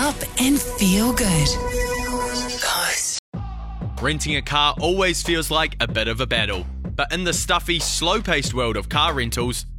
up and feel good. Coast. Renting a car always feels like a bit of a battle, but in the stuffy, slow-paced world of car rentals,